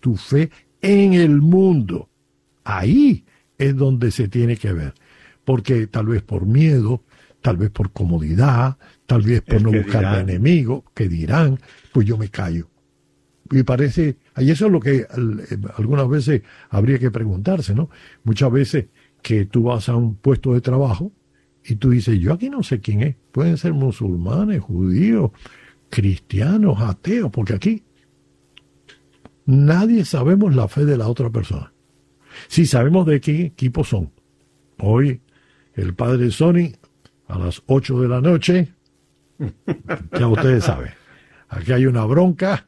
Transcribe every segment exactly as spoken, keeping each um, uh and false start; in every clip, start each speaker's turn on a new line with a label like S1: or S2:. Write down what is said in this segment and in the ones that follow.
S1: tu fe en el mundo. Ahí es donde se tiene que ver. Porque tal vez por miedo, tal vez por comodidad, tal vez por
S2: el
S1: no
S2: que
S1: buscarme
S2: dirán.
S1: enemigos, que dirán, pues yo me callo. Y parece, y eso es lo que algunas veces habría que preguntarse, ¿no? Muchas veces que tú vas a un puesto de trabajo y tú dices, yo aquí no sé quién es. Pueden ser musulmanes, judíos, cristianos, ateos, porque aquí nadie sabemos la fe de la otra persona. Sí sabemos de qué equipo son. Hoy el padre Sony a las ocho de la noche, ya ustedes saben, aquí hay una bronca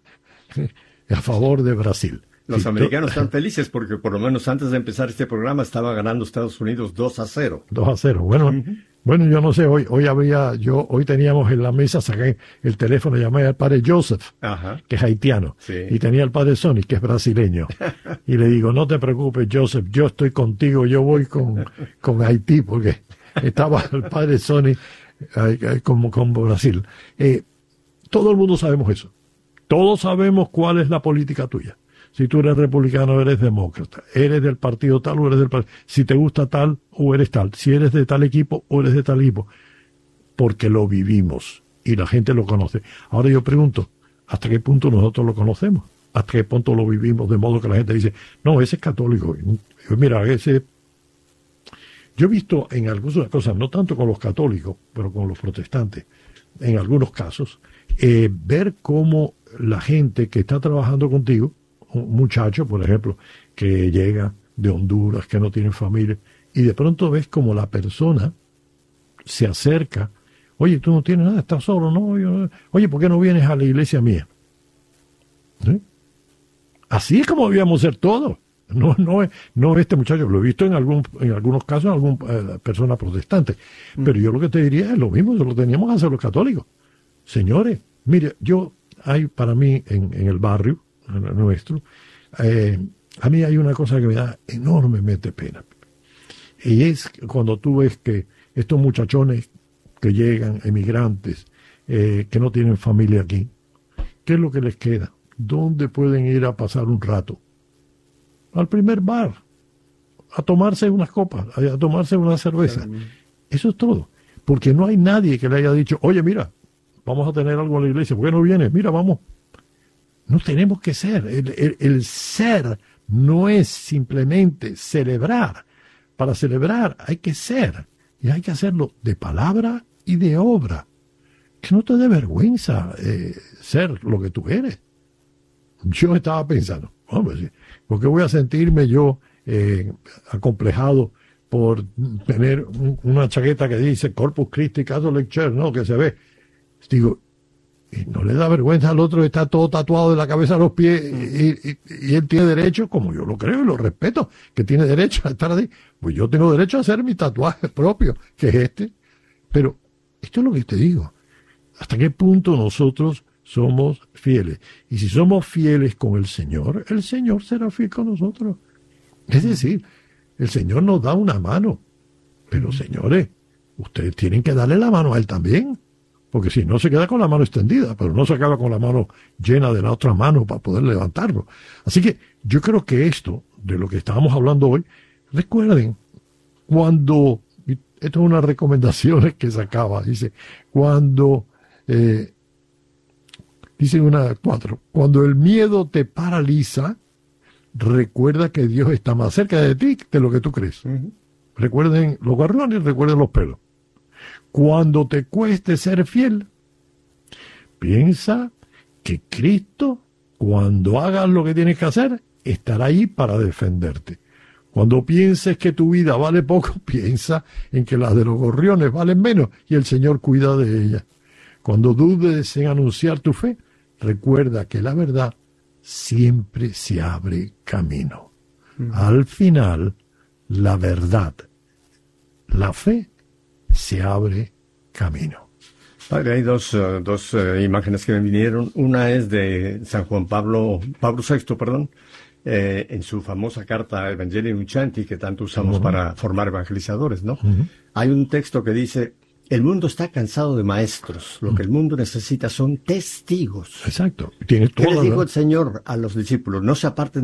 S1: a favor de Brasil.
S2: Los
S1: Sí,
S2: americanos
S1: to-
S2: están felices porque por lo menos antes de empezar este programa estaba ganando Estados Unidos dos a cero.
S1: dos a cero. Bueno,
S2: Ujú.
S1: bueno, yo no sé, hoy, hoy había, yo, hoy teníamos en la mesa, saqué el teléfono, llamé al padre Joseph,
S2: Ajá.
S1: que es haitiano,
S2: Sí.
S1: y tenía al padre Sony, que es brasileño. Y le digo, no te preocupes, Joseph, yo estoy contigo, yo voy con, con Haití, porque estaba el padre Sony eh, eh, con, con Brasil. Eh, todo el mundo sabemos eso. Todos sabemos cuál es la política tuya. Si tú eres republicano, eres demócrata. Eres del partido tal o eres del partido. Si te gusta tal o eres tal. Si eres de tal equipo o eres de tal equipo. Porque lo vivimos y la gente lo conoce. Ahora yo pregunto, ¿hasta qué punto nosotros lo conocemos? ¿Hasta qué punto lo vivimos? De modo que la gente dice, no, ese es católico. Yo, mira, ese... Yo he visto en algunas cosas, no tanto con los católicos, pero con los protestantes, en algunos casos, eh, ver cómo la gente que está trabajando contigo, un muchacho, por ejemplo, que llega de Honduras, que no tiene familia, y de pronto ves como la persona se acerca, oye, tú no tienes nada, estás solo, no, yo, oye, ¿por qué no vienes a la iglesia mía? ¿Sí? Así es como debíamos ser todos. No, no, no este muchacho, lo he visto en algún, en algunos casos, en alguna eh, persona protestante. Pero yo lo que te diría es lo mismo, eso lo teníamos que hacer los católicos. Señores, mire, yo, hay para mí en, en el barrio en el nuestro, eh, a mí hay una cosa que me da enormemente pena. Y es cuando tú ves que estos muchachones que llegan, emigrantes, eh, que no tienen familia aquí, ¿qué es lo que les queda? ¿Dónde pueden ir a pasar un rato? Al primer bar, a tomarse unas copas, a tomarse una cerveza. Eso es todo. Porque no hay nadie que le haya dicho, oye, mira, vamos a tener algo en la iglesia, ¿por qué no vienes? Mira, vamos. No tenemos que ser. El, el, el ser no es simplemente celebrar. Para celebrar hay que ser. Y hay que hacerlo de palabra y de obra. Que no te dé vergüenza eh, ser lo que tú eres. Yo estaba pensando, hombre, ¿por qué voy a sentirme yo eh, acomplejado por tener un, una chaqueta que dice Corpus Christi Catholic Church, no, que se ve? Digo, y no le da vergüenza al otro, está todo tatuado de la cabeza a los pies y, y, y él tiene derecho, como yo lo creo y lo respeto, que tiene derecho a estar ahí. Pues yo tengo derecho a hacer mi tatuaje propio, que es este. Pero esto es lo que te digo. ¿Hasta qué punto nosotros somos fieles? Y si somos fieles con el Señor, el Señor será fiel con nosotros. Es decir, el Señor nos da una mano. Pero señores, ustedes tienen que darle la mano a Él también. Porque si no, se queda con la mano extendida, pero no se acaba con la mano llena de la otra mano para poder levantarlo. Así que yo creo que esto, de lo que estábamos hablando hoy, recuerden, cuando, esto es una recomendación que sacaba, dice, cuando, eh, dice una, cuatro, cuando el miedo te paraliza, recuerda que Dios está más cerca de ti de lo que tú crees. Uh-huh. Recuerden los garrones, recuerden los pelos. Cuando te cueste ser fiel, piensa que Cristo, cuando hagas lo que tienes que hacer, estará ahí para defenderte. Cuando pienses que tu vida vale poco, piensa en que las de los gorriones valen menos y el Señor cuida de ellas. Cuando dudes en anunciar tu fe, recuerda que la verdad siempre se abre camino. Mm. Al final, la verdad, la fe, se abre camino.
S2: Padre, hay dos, uh, dos uh, imágenes que me vinieron. Una es de San Juan Pablo, Pablo sexto, perdón, eh, en su famosa carta Evangelii Nuncianti, que tanto usamos uh-huh. para formar evangelizadores, ¿no? Uh-huh. Hay un texto que dice, el mundo está cansado de maestros, lo uh-huh. que el mundo necesita son testigos.
S1: Exacto. Tiene toda
S2: ¿Qué les
S1: la...
S2: dijo el Señor a los discípulos? No se aparten